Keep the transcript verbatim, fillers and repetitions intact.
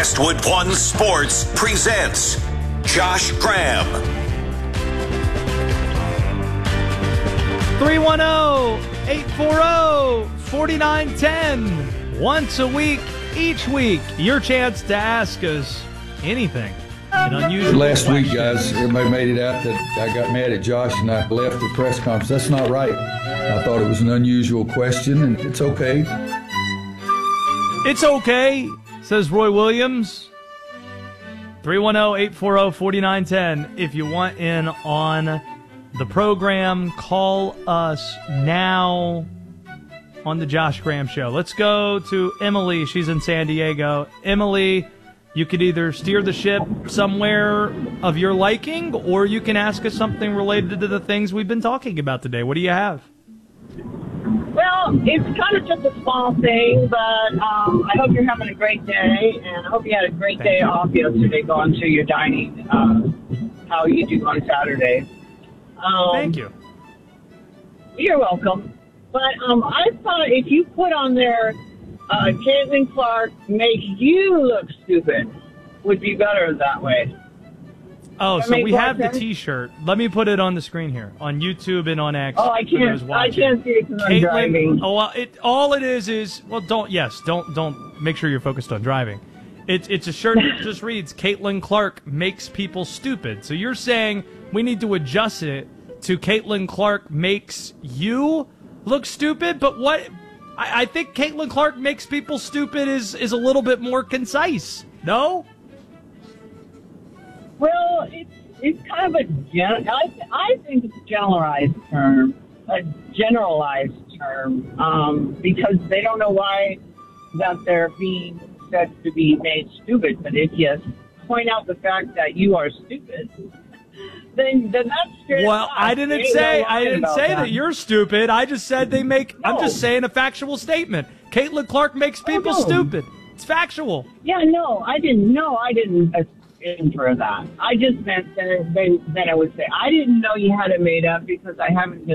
Westwood One Sports presents Josh Graham. three one zero, eight four zero, four nine one zero. Once a week, each week, your chance to ask us anything. An unusual Last question. week, guys, everybody made it out that I got mad at Josh and I left the press conference. That's not right. I thought it was an unusual question, and it's okay. It's okay, says Roy Williams. three one zero, eight four zero, four nine one zero. If you want in on the program, call us now on the Josh Graham Show. Let's go to Emily. She's in San Diego. Emily, you could either steer the ship somewhere of your liking, or you can ask us something related to the things we've been talking about today. What do you have? Well, it's kind of just a small thing, but um, I hope you're having a great day, and I hope you had a great Thank day you. off yesterday going to your dining, uh, how you do on Saturday. Um, Thank you. You're welcome. But um, I thought if you put on there, uh, Caitlin Clark make you look stupid, would be better that way. Oh, That so make we more have the sense? T-shirt. Let me put it on the screen here on YouTube and on X. Oh, I for those can't. I watching. can't see it because I'm driving. Oh, well, it all it is is well, don't yes, don't don't make sure you're focused on driving. It's it's a shirt that just reads Caitlin Clark makes people stupid. So you're saying we need to adjust it to Caitlin Clark makes you look stupid, but what I, I think Caitlin Clark makes people stupid is is a little bit more concise. No. Well, it's it's kind of a gen. I I think it's a generalized term, a generalized term, um, because they don't know why that they're being said to be made stupid. But if you point out the fact that you are stupid, then then that's straight Well, up. I didn't Ain't say no I lying didn't about say that. you're stupid. I just said they make. I'm No. just saying a factual statement. Caitlin Clark makes people no. stupid. It's factual. Yeah, no, I didn't. No, I didn't uh, infer that. I just meant that then then I would say I didn't know you had it made up because I haven't been